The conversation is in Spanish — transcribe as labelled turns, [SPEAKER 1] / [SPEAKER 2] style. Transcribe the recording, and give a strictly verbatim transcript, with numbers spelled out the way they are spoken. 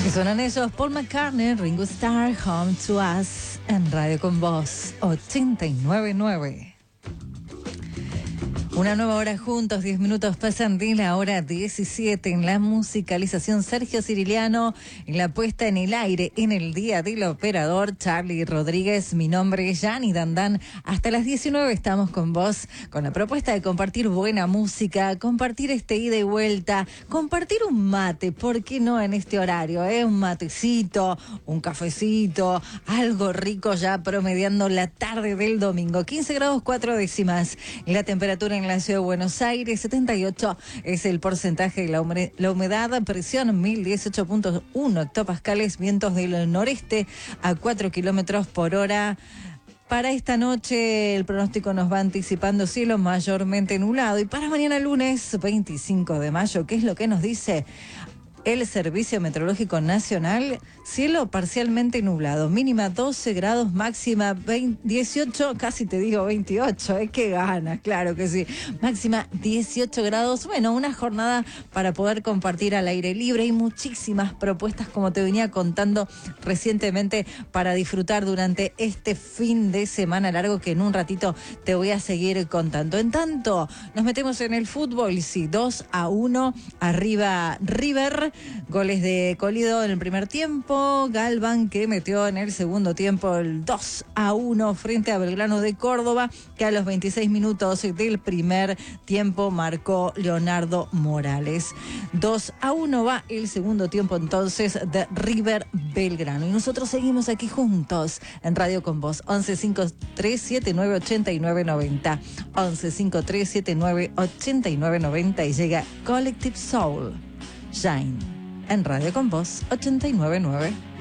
[SPEAKER 1] Y suenan ellos, Paul McCartney, Ringo Starr, Home to Us, en Radio con Voz ochenta y nueve punto nueve. Una nueva hora juntos, diez minutos pasan de la hora diecisiete en la musicalización Sergio Ciriliano, en la puesta en el aire en el día del operador Charlie Rodríguez. Mi nombre es Yani Dandán. Hasta las diecinueve estamos con vos con la propuesta de compartir buena música, compartir este ida y vuelta, compartir un mate, ¿por qué no en este horario? Eh? Un matecito, un cafecito, algo rico ya promediando la tarde del domingo. quince grados cuatro décimas la temperatura en En la ciudad de Buenos Aires, setenta y ocho es el porcentaje de la, humedad, la humedad, presión mil dieciocho punto uno hectopascales, vientos del noreste a cuatro kilómetros por hora. Para esta noche el pronóstico nos va anticipando cielo mayormente nublado, y para mañana lunes veinticinco de mayo, ¿qué es lo que nos dice el Servicio Meteorológico Nacional? Cielo parcialmente nublado, mínima doce grados, máxima veinte, dieciocho, casi te digo veintiocho, ¿eh? Qué ganas, claro que sí. Máxima dieciocho grados, bueno, una jornada para poder compartir al aire libre y muchísimas propuestas, como te venía contando recientemente, para disfrutar durante este fin de semana largo que en un ratito te voy a seguir contando. En tanto, nos metemos en el fútbol, sí, dos a uno, arriba River. Goles de Colido en el primer tiempo, Galván que metió en el segundo tiempo el dos a uno frente a Belgrano de Córdoba, que a los veintiséis minutos del primer tiempo marcó Leonardo Morales. dos a uno va el segundo tiempo entonces de River Belgrano. Y nosotros seguimos aquí juntos en Radio con Voz, once cinco tres siete nueve ochenta y nueve noventa, once cinco tres siete nueve ochenta y nueve noventa, y llega Collective Soul, Shine, en Radio con Voz ochenta y nueve punto nueve.